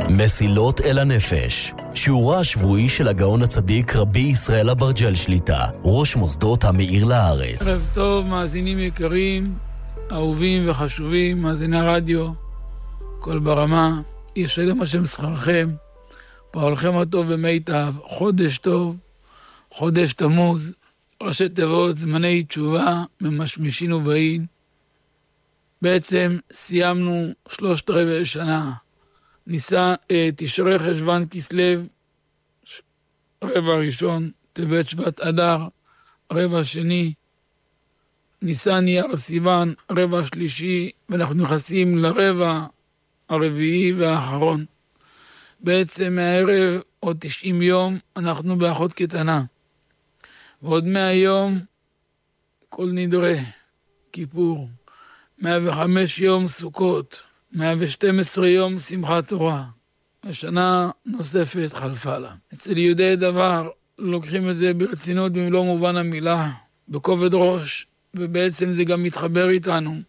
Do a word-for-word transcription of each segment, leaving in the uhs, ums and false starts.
מסילות אל הנפש, שיעורה השבועי של הגאון הצדיק רבי ישראל אברג'ל שליטה, ראש מוסדות המאיר לארץ. ערב טוב, מאזינים יקרים, אהובים וחשובים, מאזיני הרדיו, כל ברמה, ישלם השם שכרכם, פועלכם הטוב ומיטב, חודש טוב, חודש תמוז, ראשי תיבות, זמני תשובה, ממשמשים ובאים. בעצם סיימנו שלושת רבעי שנה, ניסה אה, תשרי חשוון כסלו, רבע ראשון, טבת שבט אדר, רבע שני, ניסן אייר סיוון, רבע שלישי, ואנחנו נכנסים לרבע הרביעי והאחרון. בעצם מהערב עוד תשעים יום אנחנו באחות קטנה, ועוד מאה יום כל נדרה, כיפור, מאה וחמש יום סוכות, מאה ושתים עשרה יום שמחת תורה. השנה נוספת חלפה לה. אצל יהודי דבר לוקחים את זה ברצינות במלוא מובן המילה, בכובד ראש, ובעצם זה גם מתחבר איתנו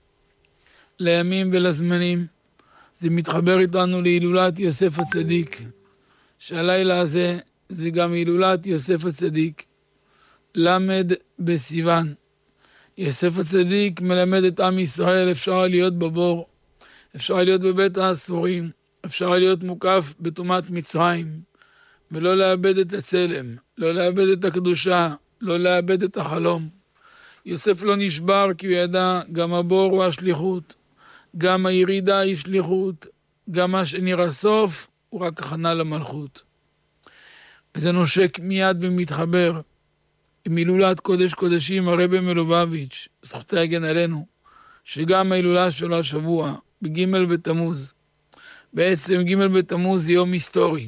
לימים ולזמנים. זה מתחבר איתנו להילולת יוסף הצדיק, שהלילה הזה זה גם הילולת יוסף הצדיק, למד בסיוון. יוסף הצדיק מלמד את עם ישראל, אפשר להיות בבור, אפשר להיות בבית האסורים, אפשר להיות מוקף בטומאת מצרים, ולא לאבד את הצלם, לא לאבד את הקדושה, לא לאבד את החלום. יוסף לא נשבר כי הוא ידע גם הבור הוא השליחות, גם הירידה היא שליחות, גם מה שנראה סוף הוא רק הכנה למלכות. וזה נושק מיד ומתחבר עם הילולת קודש קודשים הרבי מלובביץ', זכותי הגן עלינו, שגם ההילולה שלו השבוע, בג' בתמוז. בעצם ג' בתמוז זה יום היסטורי.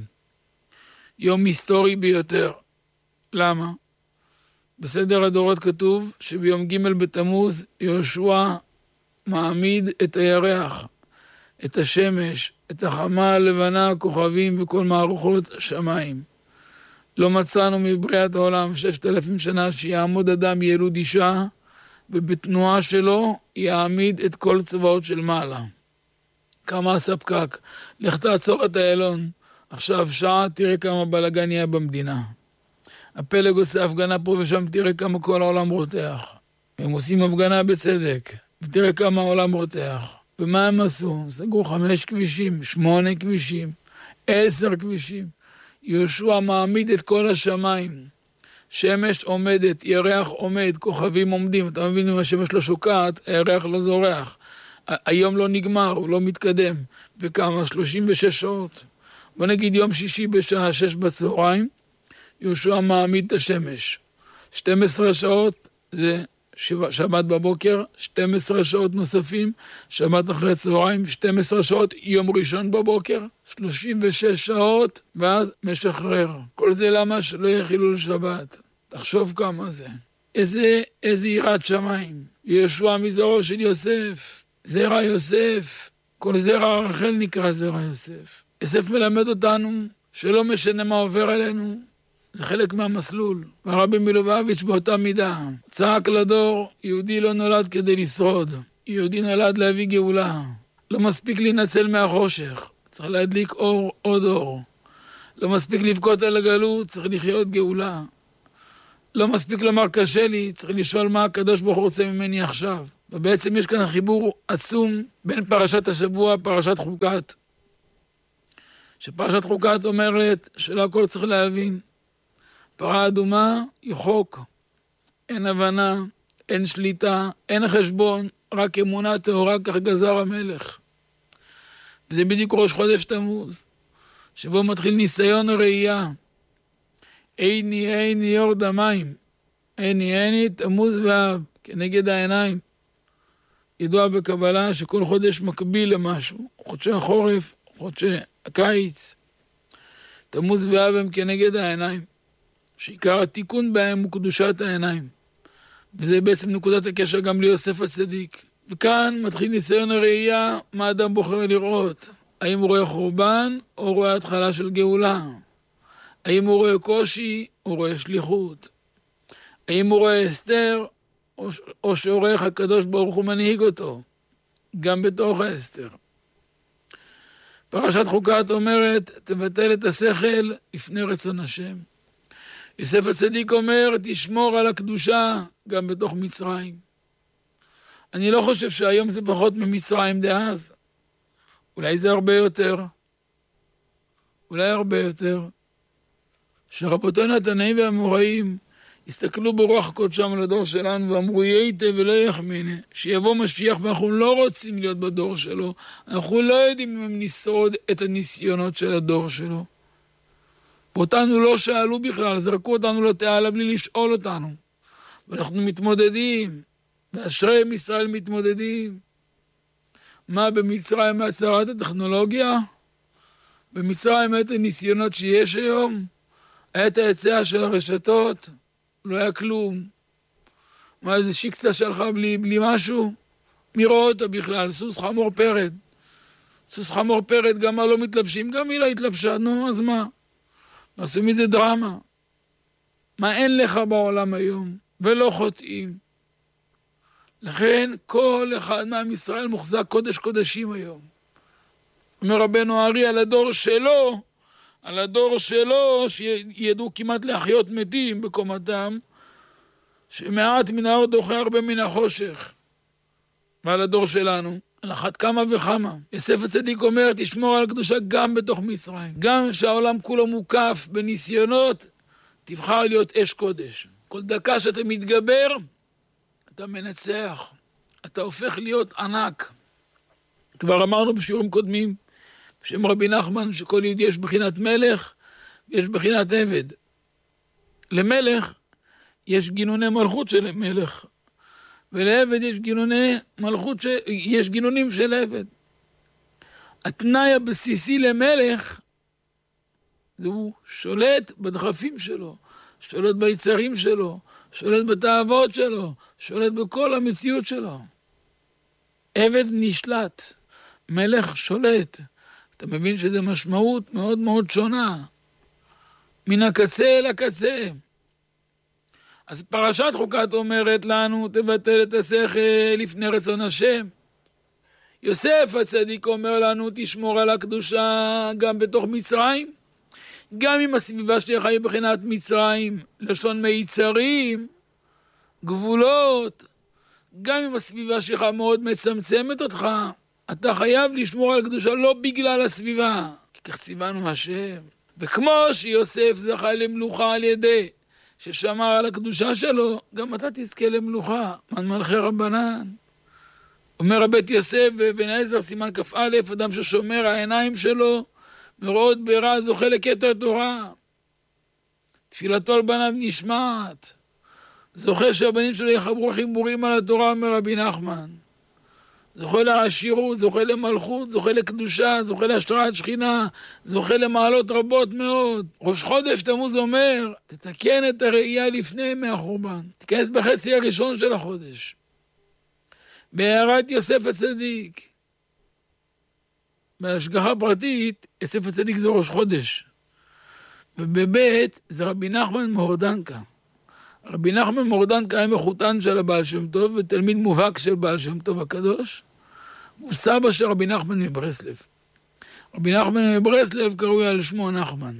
יום היסטורי ביותר. למה? בסדר הדורות כתוב שביום ג' בתמוז יהושע מעמיד את הירח, את השמש, את החמה הלבנה, הכוכבים וכל מערכות השמיים. לא מצאנו מבריאת העולם ששת אלפים שנה שיעמוד אדם ילוד אישה, ובתנועה שלו יעמיד את כל צבאות של מעלה. כמה עשה פקק, לך תעצור את האלון, עכשיו שעה תראה כמה בלגן יהיה במדינה. הפלג עושה הפגנה פה ושם, תראה כמה כל העולם רותח. הם עושים הפגנה בצדק, ותראה כמה העולם רותח. ומה הם עשו? סגרו חמש כבישים, שמונה כבישים, עשר כבישים. יהושע מעמיד את כל השמיים. שמש עומדת, ירח עומד, כוכבים עומדים. אתה מבין, אם השמש לא שוקעת, הירח לא זורח. היום לא נגמר, הוא לא מתקדם. וכמה? שלושים ושש שעות. בוא נגיד יום שישי בשעה שש בצהריים, יהושע מעמיד את השמש. שתים עשרה שעות זה שבת בבוקר, שתים עשרה שעות נוספים, שבת אחרי צהריים, שתים עשרה שעות יום ראשון בבוקר, שלושים ושש שעות, ואז משחרר. כל זה למה שלא יהיה חילול שבת. תחשוב כמה זה. איזה, איזה יראת שמיים. יהושע מזרעו של יוסף, זרע יוסף, כל זרע רחל נקרא זרע יוסף. יוסף מלמד אותנו שלא משנה מה עובר עלינו, זה חלק מהמסלול. והרבי מלובביץ' באותה מידה צעק לדור, יהודי לא נולד כדי לשרוד, יהודי נולד להביא גאולה. לא מספיק להינצל מהחושך, צריך להדליק אור עוד אור. לא מספיק לבכות על הגלות, צריך לחיות גאולה. לא מספיק לומר קשה לי, צריך לשאול מה הקדוש ברוך הוא רוצה ממני עכשיו. ובעצם יש כאן חיבור עצום בין פרשת השבוע, פרשת חוקת. שפרשת חוקת אומרת שלא הכל צריך להבין. פרה אדומה היא חוק, אין הבנה, אין שליטה, אין חשבון, רק אמונה טהורה, כך גזר המלך. וזה בדיוק ראש חודש תמוז, שבו מתחיל ניסיון הראייה. איני איני יורד המים, איני איני תמוז ואב, כנגד העיניים. ידוע בקבלה שכל חודש מקביל למשהו, חודשי החורף, חודשי הקיץ. תמוז ואב הם כנגד העיניים. שעיקר התיקון בהם הוא קדושת העיניים. וזה בעצם נקודת הקשר גם ליוסף הצדיק. וכאן מתחיל ניסיון הראייה, מה אדם בוחר לראות. האם הוא רואה חורבן או רואה התחלה של גאולה? האם הוא רואה קושי או רואה שליחות? האם הוא רואה אסתר או, או שעורך הקדוש ברוך הוא מנהיג אותו? גם בתוך האסתר. פרשת חוקת אומרת, תבטל את השכל לפני רצון השם. יוסף הצדיק אומר, תשמור על הקדושה גם בתוך מצרים. אני לא חושב שהיום זה פחות ממצרים דאז. אולי זה הרבה יותר. אולי הרבה יותר. שרבותינו התנאים והאמוראים הסתכלו ברוח קודשם על הדור שלנו ואמרו, ייתה ולא יחמינה, שיבוא משיח ואנחנו לא רוצים להיות בדור שלו, אנחנו לא יודעים אם נשרוד את הניסיונות של הדור שלו. אותנו לא שאלו בכלל, זרקו אותנו לתעלה בלי לשאול אותנו. ואנחנו מתמודדים, ואשרי ישראל מתמודדים. מה במצרים הצהרת הטכנולוגיה? במצרים את הניסיונות שיש היום, את ההצעה של הרשתות, לא היה כלום. מה, איזה שיקצה שלך בלי, בלי משהו? מי רואה אותה בכלל? סוס חמור פרד. סוס חמור פרד, גם מה לא מתלבשים? גם היא לא התלבשה, נו, אז מה? עשו מזה דרמה. מה אין לך בעולם היום? ולא חוטאים. לכן כל אחד מעם ישראל מוחזק קודש קודשים היום. אומר רבנו הארי על הדור שלו, על הדור שלו, שידעו כמעט להחיות מתים בקומתם, שמעט מן האור דוחה הרבה מן החושך. ועל הדור שלנו, על אחת כמה וכמה. יוסף הצדיק אומר, תשמור על הקדושה גם בתוך מצרים. גם שהעולם כולו מוקף בניסיונות, תבחר להיות אש קודש. כל דקה שאתה מתגבר, אתה מנצח. אתה הופך להיות ענק. כבר אמרנו בשיעורים קודמים, בשם רבי נחמן, שכל יהודי יש בחינת מלך, יש בחינת עבד. למלך יש גינוני מלכות של מלך, ולעבד יש גינוני מלכות, ש... יש גינונים של עבד. התנאי הבסיסי למלך, זה הוא שולט בדחפים שלו, שולט ביצרים שלו, שולט בתאוות שלו, שולט בכל המציאות שלו. עבד נשלט, מלך שולט. אתה מבין שזה משמעות מאוד מאוד שונה. מן הקצה אל הקצה. אז פרשת חוקת אומרת לנו, תבטל את השכל לפני רצון השם. יוסף הצדיק אומר לנו, תשמור על הקדושה גם בתוך מצרים. גם אם הסביבה שלך היא בחינת מצרים, לשון מיצרים, גבולות, גם אם הסביבה שלך מאוד מצמצמת אותך, אתה חייב לשמור על הקדושה לא בגלל הסביבה, כי כך ציוונו השם. וכמו שיוסף זכה למלוכה על ידי ששמר על הקדושה שלו, גם אתה תזכה למלוכה, מן מלכי רבנן. אומר הבית יוסף בבן עזר סימן כ"א, אדם ששומר העיניים שלו, מראות ברע זוכה לכתר תורה. תפילתו על בניו נשמעת. זוכה שהבנים שלו יחברו חיבורים על התורה, אומר רבי נחמן. זוכה לעשירות, זוכה למלכות, זוכה לקדושה, זוכה להשראת שכינה, זוכה למעלות רבות מאוד. ראש חודש תמוז אומר, תתקן את הראייה לפני מהחורבן. תיכנס בחצי הראשון של החודש. בהערת יוסף הצדיק. בהשגחה פרטית, יוסף הצדיק זה ראש חודש. ובבית זה רבי נחמן מורדנקה. רבי נחמן מורדנקה היה מחותן של הבעל שם טוב, ותלמיד מובהק של בעל שם טוב הקדוש. הוא סבא של רבי נחמן מברסלב. רבי נחמן מברסלב קראו על שמו נחמן.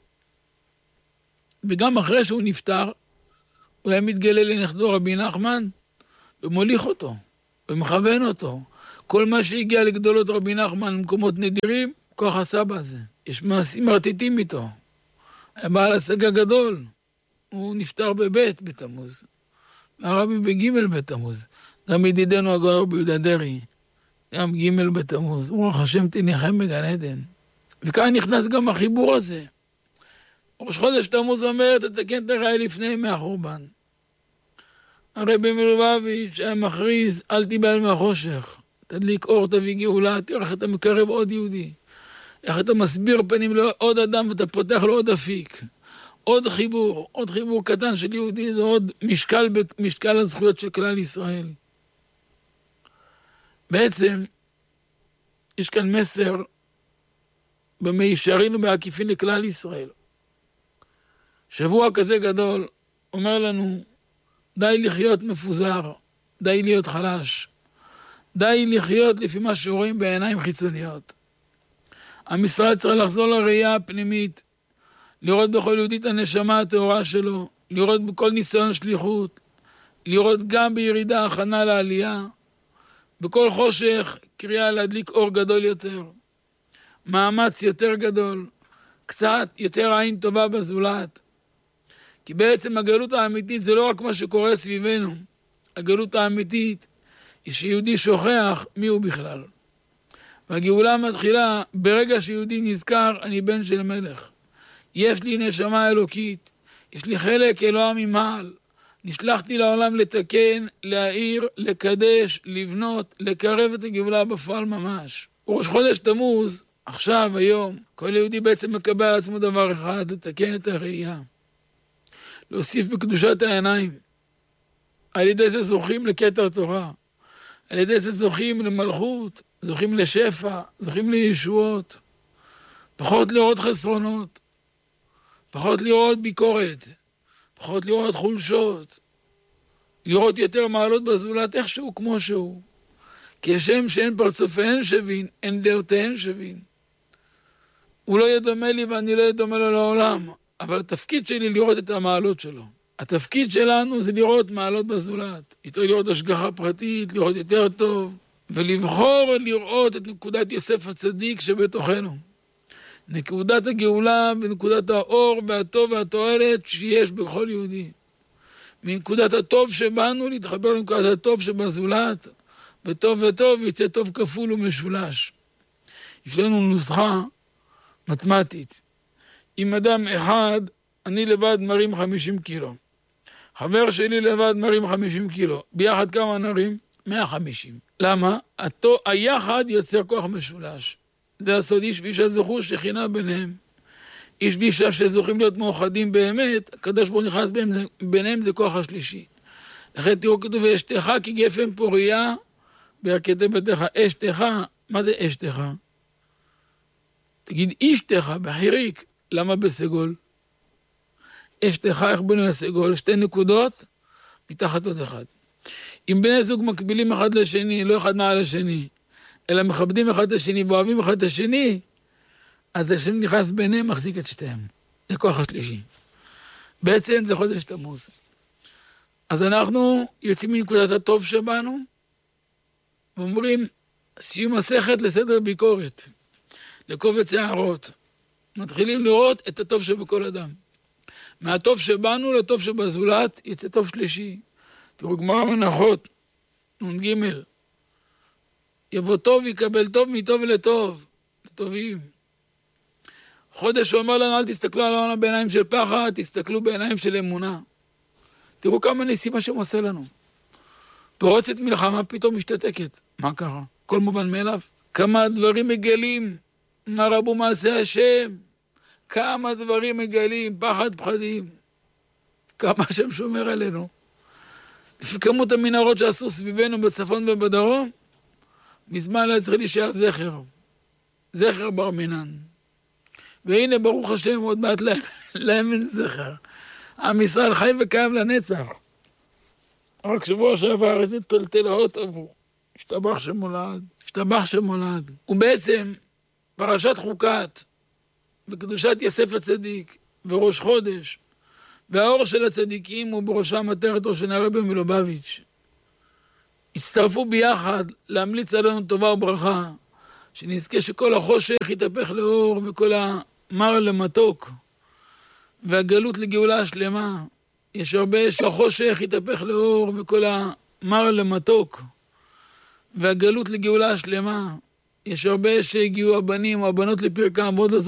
וגם אחרי שהוא נפטר, הוא היה מתגלה לנכדו רבי נחמן, ומוליך אותו, ומכוון אותו. כל מה שהגיע לגדולות רבי נחמן למקומות נדירים, כוח הסבא הזה. יש מעשים מרטיטים איתו. היה בעל השגה גדול. הוא נפטר בבית בתמוז. הרבי בגימל בתמוז. גם ידידנו הגאון רבי יהודה דרעי. גם גימל בתמוז. רוח השם תניחם בגן עדן. וכאן נכנס גם החיבור הזה. ראש חודש תמוז אומר, תתקן את הראייה לפני מהחורבן. הרבי מלובביץ' היה מכריז, אל תיבהל מהחושך. תדליק אור, תביא גאולה, תראה איך אתה מקרב עוד יהודי. איך אתה מסביר פנים לעוד אדם ואתה פותח לו עוד אפיק. עוד חיבור, עוד חיבור קטן של יהודי, זה עוד משקל, משקל הזכויות של כלל ישראל. בעצם, יש כאן מסר במישרין ובעקיפין לכלל ישראל. שבוע כזה גדול אומר לנו, די לחיות מפוזר, די להיות חלש, די לחיות לפי מה שרואים בעיניים חיצוניות. המשרד צריך לחזור לראייה הפנימית, לראות בכל יהודי את הנשמה הטהורה שלו, לראות בכל ניסיון שליחות, לראות גם בירידה הכנה לעלייה, בכל חושך קריאה להדליק אור גדול יותר, מאמץ יותר גדול, קצת יותר עין טובה בזולת. כי בעצם הגלות האמיתית זה לא רק מה שקורה סביבנו, הגלות האמיתית היא שיהודי שוכח מי הוא בכלל. והגאולה מתחילה ברגע שיהודי נזכר, אני בן של מלך. יש לי נשמה אלוקית, יש לי חלק אלוה ממעל. נשלחתי לעולם לתקן, להאיר, לקדש, לבנות, לקרב את הגאולה בפועל ממש. ראש חודש תמוז, עכשיו, היום, כל יהודי בעצם מקבל על עצמו דבר אחד, לתקן את הראייה. להוסיף בקדושת העיניים. על ידי זה זוכים לקטע תורה. על ידי זה זוכים למלכות, זוכים לשפע, זוכים לישועות. פחות לראות חסרונות. פחות לראות ביקורת. פחות לראות חולשות. לראות יותר מעלות בזולת איכשהו כמו שהוא. כי השם שאין פרצופיהן שווין, אין דעותיהן שווין. הוא לא ידומה לי ואני לא ידומה לו לעולם. אבל התפקיד שלי לראות את המעלות שלו. התפקיד שלנו זה לראות מעלות בזולת. יותר לראות השגחה פרטית, לראות יותר טוב, ולבחור לראות את נקודת יוסף הצדיק שבתוכנו. נקודת הגאולה ונקודת האור והטוב והתועלת שיש בכל יהודי. מנקודת הטוב שבנו להתחבר לנקודת הטוב שבזולת, וטוב וטוב יצא טוב כפול ומשולש. יש לנו נוסחה מתמטית. אם אדם אחד, אני לבד מרים חמישים קילו. חבר שלי לבד מרים חמישים קילו. ביחד כמה נרים? מאה וחמישים. למה? התו, היחד יוצר כוח משולש. זה הסוד איש ואישה זכו שכינה ביניהם. איש ואישה שזוכים להיות מאוחדים באמת, הקדוש ברוך הוא נכנס ביניהם, ביניהם זה כוח השלישי. לכן תראו כתוב, אשתך כי גפן פוריה, בירכתי ביתך. אשתך, מה זה אשתך? תגיד אשתך, בחיריק. למה בסגול? אשתך, איך בנו הסגול? שתי נקודות, מתחת עוד אחד. אם בני זוג מקבילים אחד לשני, לא אחד מעל השני, אלא מכבדים אחד את השני ואוהבים אחד את השני, אז השם נכנס ביניהם, מחזיק את שתיהם. זה כוח השלישי. בעצם זה חודש תמוז. אז אנחנו יוצאים מנקודת הטוב שבנו, ואומרים, סיום מסכת לסדר ביקורת, לקובץ הערות. מתחילים לראות את הטוב שבכל אדם. מהטוב שבנו לטוב שבזולת יצא טוב שלישי. תראו גמרא מנחות, נ"ג. יבוא טוב יקבל טוב מטוב לטוב, לטובים. חודש הוא אומר לנו, אל תסתכלו על העולם בעיניים של פחד, תסתכלו בעיניים של אמונה. תראו כמה ניסים השם עושה לנו. פורצת מלחמה פתאום משתתקת. מה קרה? כל מובן מאליו. כמה דברים מגלים, מה רבו מעשה השם. כמה דברים מגלים, פחד פחדים. כמה השם שומר עלינו. לפי כמות המנהרות שעשו סביבנו בצפון ובדרום, מזמן לא צריך להישאר זכר. זכר בר מינן. והנה ברוך השם עוד מעט להם, להם אין זכר. עם ישראל חי וקיים לנצח. רק שבוע שעבר איזה טלטלות עברו. השתבח שמולד, השתבח שמולד. ובעצם פרשת חוקת וקדושת יוסף הצדיק וראש חודש והאור של הצדיקים הוא בראשם עטרת ראשון הרבי מלובביץ'. הצטרפו ביחד להמליץ עלינו טובה וברכה, שנזכה שכל החושך יתהפך לאור וכל המר למתוק והגלות לגאולה השלמה. יש הרבה שהחושך יתהפך לאור וכל המר למתוק והגלות לגאולה השלמה. יש הרבה שהגיעו הבנים או הבנות לפרקם ועוד לא